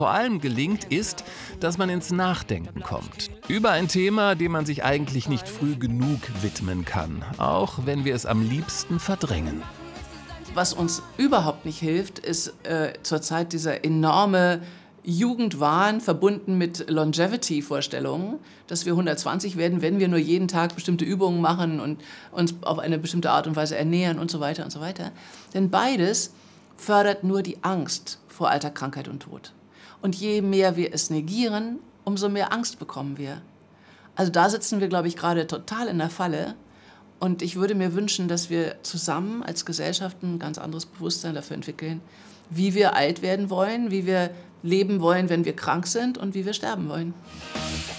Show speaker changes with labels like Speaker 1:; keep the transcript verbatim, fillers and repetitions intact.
Speaker 1: vor allem gelingt, ist, dass man ins Nachdenken kommt. Über ein Thema, dem man sich eigentlich nicht früh genug widmen kann, auch wenn wir es am liebsten verdrängen.
Speaker 2: Was uns überhaupt nicht hilft, ist äh, zurzeit dieser enorme Jugendwahn verbunden mit Longevity-Vorstellungen, dass wir hundertzwanzig werden, wenn wir nur jeden Tag bestimmte Übungen machen und uns auf eine bestimmte Art und Weise ernähren und so weiter und so weiter. Denn beides fördert nur die Angst vor Alter, Krankheit und Tod. Und je mehr wir es negieren, umso mehr Angst bekommen wir. Also da sitzen wir, glaube ich, gerade total in der Falle. Und ich würde mir wünschen, dass wir zusammen als Gesellschaft ein ganz anderes Bewusstsein dafür entwickeln, wie wir alt werden wollen, wie wir leben wollen, wenn wir krank sind und wie wir sterben wollen.